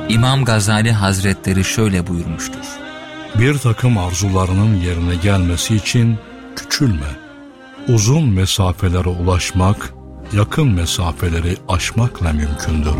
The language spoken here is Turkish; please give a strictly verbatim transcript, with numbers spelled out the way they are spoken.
İmam Gazali Hazretleri şöyle buyurmuştur: Bir takım arzularının yerine gelmesi için küçülme. Uzun mesafelere ulaşmak, yakın mesafeleri aşmakla mümkündür.